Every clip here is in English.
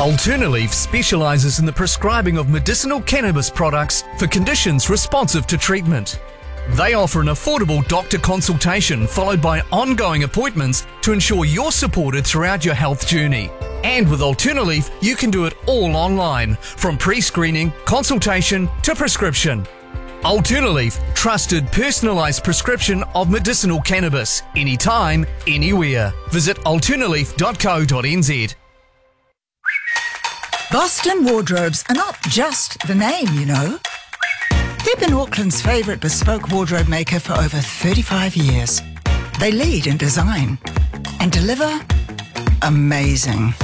Alternaleaf specialises in the prescribing of medicinal cannabis products for conditions responsive to treatment. They offer an affordable doctor consultation followed by ongoing appointments to ensure you're supported throughout your health journey. And with Alternaleaf, you can do it all online, from pre-screening, consultation to prescription. Alternaleaf, trusted personalised prescription of medicinal cannabis, anytime, anywhere. Visit alternaleaf.co.nz. Boston Wardrobes are not just the name, you know. They've been Auckland's favourite bespoke wardrobe maker for over 35 years. They lead in design and deliver amazing.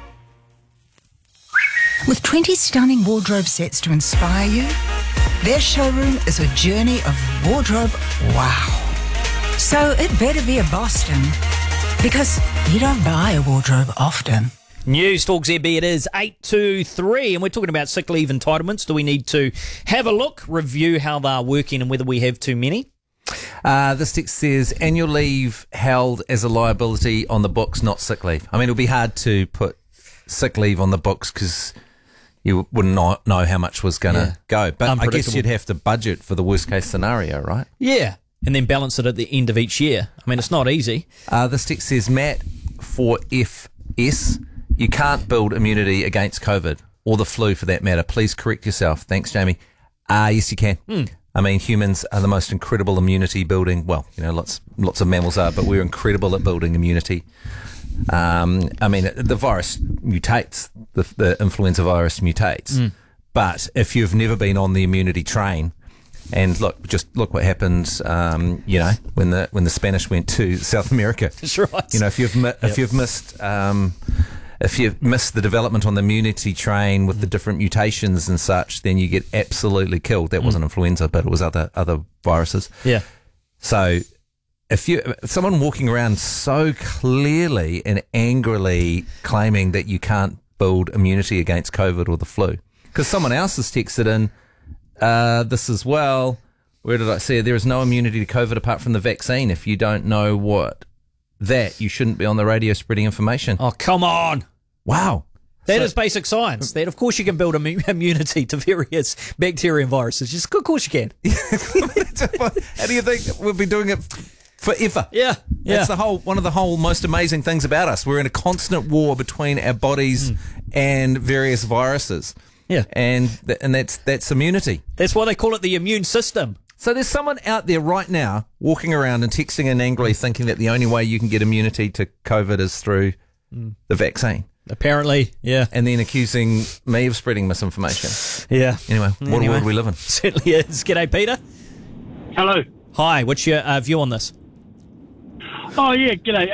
With 20 stunning wardrobe sets to inspire you, their showroom is a journey of wardrobe wow. So it better be a Boston, because you don't buy a wardrobe often. News Talks ZB, it is 8:03, and we're talking about sick leave entitlements. Do we need to have a look, review how they're working and whether we have too many? This text says annual leave held as a liability on the books, not sick leave. I mean, it'll be hard to put sick leave on the books because you wouldn't know how much was going to go. But I guess you'd have to budget for the worst case scenario, right? Yeah, and then balance it at the end of each year. I mean, it's not easy. This text says, Matt, for FS, you can't build immunity against COVID or the flu for that matter. Please correct yourself. Thanks, Jamie. Yes, you can. I mean, humans are the most incredible immunity building. Well, you know, lots of mammals are, but we're incredible at building immunity. I mean, the virus mutates, the influenza virus mutates. But if you've never been on the immunity train, and look what happened, you know, when the Spanish went to South America. That's right. You know, if you've missed the development on the immunity train with the different mutations and such, then you get absolutely killed. That wasn't influenza, but it was other viruses. Yeah. So if someone walking around so clearly and angrily claiming that you can't build immunity against COVID or the flu, because someone else has texted in this as well. Where did I see it? There is no immunity to COVID apart from the vaccine. If you don't know what that, you shouldn't be on the radio spreading information. Oh, come on. Wow. That is basic science. That, of course, you can build immunity to various bacteria and viruses. Just, of course you can. How do you think we'll be doing it forever? Yeah. That's one of the whole most amazing things about us. We're in a constant war between our bodies and various viruses. Yeah. And that's immunity. That's why they call it the immune system. So there's someone out there right now walking around and texting in angrily thinking that the only way you can get immunity to COVID is through the vaccine. Apparently, yeah. And then accusing me of spreading misinformation. Yeah. Anyway, what world we live in. Certainly is. G'day, Peter. Hello. Hi, what's your view on this? Oh, yeah, g'day.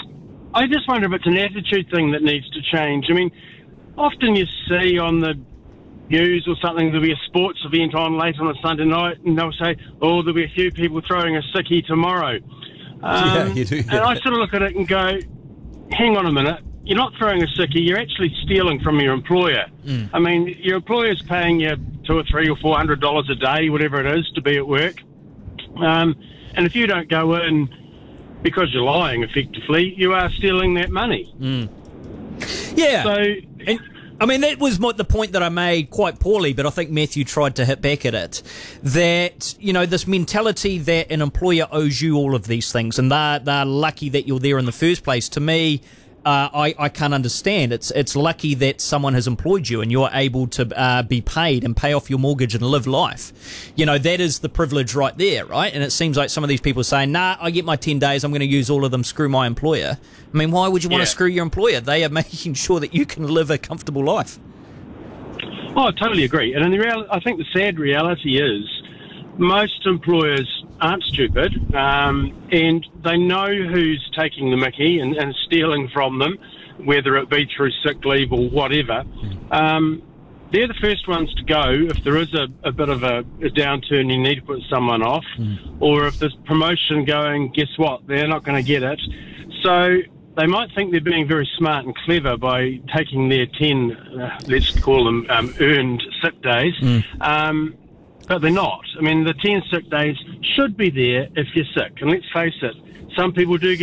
I just wonder if it's an attitude thing that needs to change. I mean, often you see on the news or something, there'll be a sports event on late on a Sunday night, and they'll say, oh, there'll be a few people throwing a sickie tomorrow. Yeah, you do. And I sort of look at it and go, hang on a minute, you're not throwing a sickie, you're actually stealing from your employer. I mean, your employer's paying you $200 or $300 or $400 a day, whatever it is, to be at work. And if you don't go in because you're lying, effectively, you are stealing that money. Yeah. So, I mean, that was the point that I made quite poorly, but I think Matthew tried to hit back at it. That, you know, this mentality that an employer owes you all of these things and they're lucky that you're there in the first place, to me, I can't understand. It's lucky that someone has employed you and you're able to be paid and pay off your mortgage and live life. You know, that is the privilege right there, right? And it seems like some of these people are saying, nah, I get my 10 days, I'm going to use all of them, screw my employer. I mean, why would you want to screw your employer? They are making sure that you can live a comfortable life. Oh, I totally agree. And I think the sad reality is most employers aren't stupid, and they know who's taking the mickey and stealing from them, whether it be through sick leave or whatever. They're the first ones to go if there is a bit of a downturn, you need to put someone off, or if there's promotion going, guess what, they're not going to get it. So they might think they're being very smart and clever by taking their 10, let's call them earned sick days, but they're not. I mean, the 10 sick days should be there if you're sick. And let's face it, some people do get